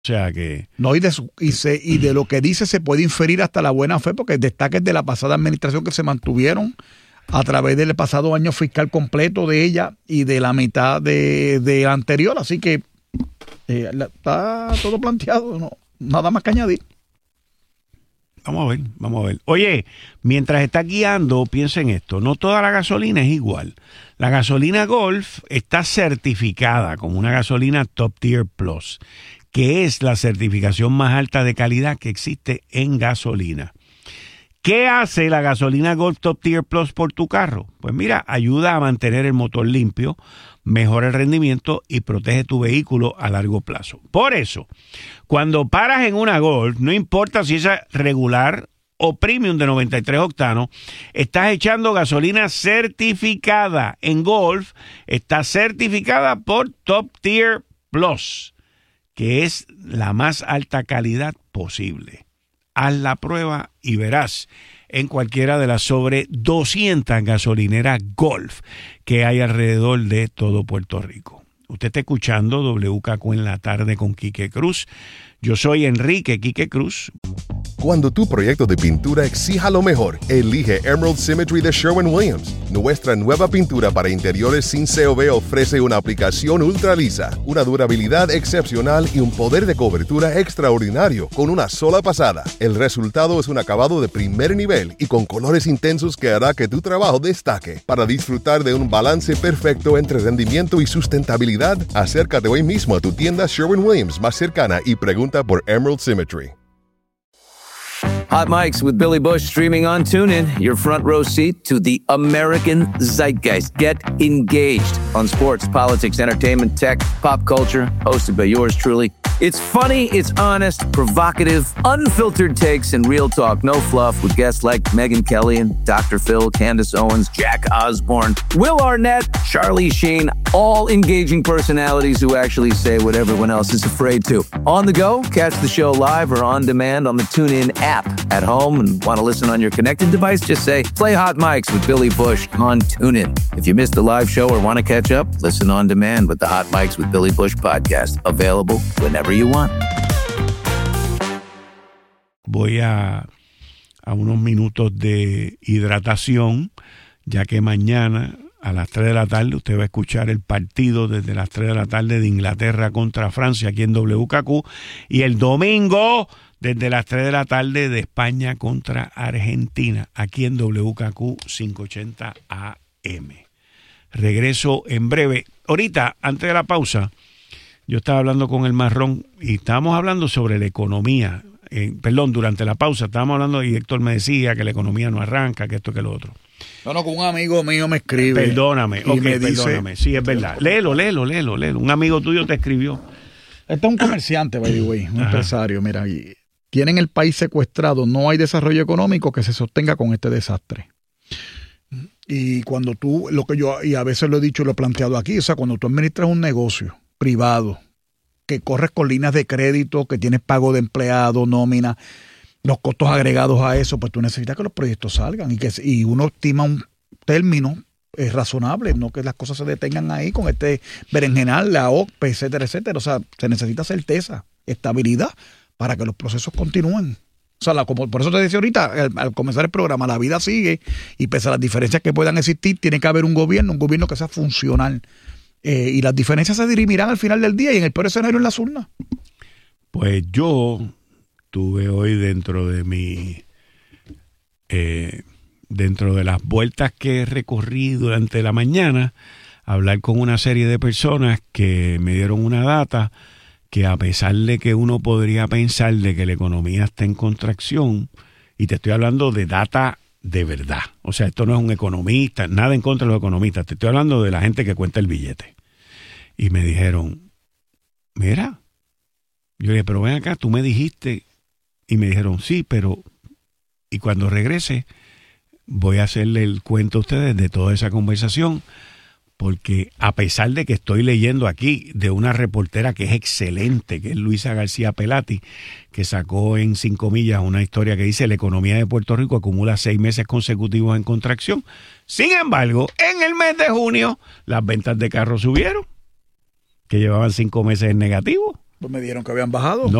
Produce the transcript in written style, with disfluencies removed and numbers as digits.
O sea que... No, y de lo que dice se puede inferir hasta la buena fe, porque destaques de la pasada administración que se mantuvieron a través del pasado año fiscal completo de ella y de la mitad de anterior. Así que está todo planteado, no, nada más que añadir. Vamos a ver. Oye, mientras estás guiando, piensa en esto. No toda la gasolina es igual. La gasolina Golf está certificada como una gasolina Top Tier Plus, que es la certificación más alta de calidad que existe en gasolina. ¿Qué hace la gasolina Golf Top Tier Plus por tu carro? Pues mira, ayuda a mantener el motor limpio, mejora el rendimiento y protege tu vehículo a largo plazo. Por eso, cuando paras en una Golf, no importa si es regular o premium de 93 octanos, estás echando gasolina certificada. En Golf está certificada por Top Tier Plus, que es la más alta calidad posible. Haz la prueba y verás en cualquiera de las sobre 200 gasolineras Golf que hay alrededor de todo Puerto Rico. Usted está escuchando WKQ en la tarde con Quique Cruz. Yo soy Enrique Quique Cruz. Cuando tu proyecto de pintura exija lo mejor, elige Emerald Symmetry de Sherwin-Williams. Nuestra nueva pintura para interiores sin COV ofrece una aplicación ultra lisa, una durabilidad excepcional y un poder de cobertura extraordinario con una sola pasada. El resultado es un acabado de primer nivel y con colores intensos que hará que tu trabajo destaque. Para disfrutar de un balance perfecto entre rendimiento y sustentabilidad, acércate hoy mismo a tu tienda Sherwin-Williams más cercana y pregunta por Emerald Symmetry. Hot Mics with Billy Bush streaming on TuneIn, your front row seat to the American zeitgeist. Get engaged on sports, politics, entertainment, tech, pop culture, hosted by yours truly. It's funny, it's honest, provocative, unfiltered takes, and real talk. No fluff with guests like Megyn Kelly and Dr. Phil, Candace Owens, Jack Osborne, Will Arnett, Charlie Sheen, all engaging personalities who actually say what everyone else is afraid to. On the go, catch the show live or on demand on the TuneIn app. At home and want to listen on your connected device, just say, play Hot Mics with Billy Bush on TuneIn. If you missed the live show or want to catch up, listen on demand with the Hot Mics with Billy Bush podcast. Available whenever you want. Voy a unos minutos de hidratación, ya que mañana a las 3 de la tarde usted va a escuchar el partido desde las 3 de la tarde de Inglaterra contra Francia aquí en WKQ, y el domingo desde las 3 de la tarde de España contra Argentina, aquí en WKQ 580 AM. Regreso en breve. Ahorita, antes de la pausa, yo estaba hablando con el Marrón y estábamos hablando sobre la economía. Durante la pausa estábamos hablando y Héctor me decía que la economía no arranca, que esto, que lo otro. No, con un amigo mío me escribe. Perdóname, dice, sí, es verdad. Léelo. Un amigo tuyo te escribió. Este es un comerciante, by the way, un empresario, mira, y tienen el país secuestrado, no hay desarrollo económico que se sostenga con este desastre. Y cuando tú, y a veces lo he dicho y lo he planteado aquí, o sea, cuando tú administras un negocio privado, que corres con líneas de crédito, que tienes pago de empleado, nómina, los costos agregados a eso, pues tú necesitas que los proyectos salgan y uno estima un término razonable, no que las cosas se detengan ahí con este berenjenal, la OCPE, etcétera, etcétera. O sea, se necesita certeza, estabilidad, para que los procesos continúen. O sea, por eso te decía ahorita, al comenzar el programa, la vida sigue y pese a las diferencias que puedan existir, tiene que haber un gobierno que sea funcional. Y las diferencias se dirimirán al final del día y en el peor escenario en las urnas. Pues yo tuve hoy dentro de las vueltas que recorrí durante la mañana, hablar con una serie de personas que me dieron una data que, a pesar de que uno podría pensar de que la economía está en contracción, y te estoy hablando de data de verdad, o sea, esto no es un economista, nada en contra de los economistas, te estoy hablando de la gente que cuenta el billete. Y me dijeron, mira, yo le dije, pero ven acá, tú me dijiste, y me dijeron, sí, pero, y cuando regrese, voy a hacerle el cuento a ustedes de toda esa conversación, porque a pesar de que estoy leyendo aquí de una reportera que es excelente, que es Luisa García Pelati, que sacó en 5 millas una historia que dice: la economía de Puerto Rico acumula 6 meses consecutivos en contracción. Sin embargo, en el mes de junio, las ventas de carros subieron, que llevaban 5 meses en negativo. Pues me dijeron que habían bajado. No.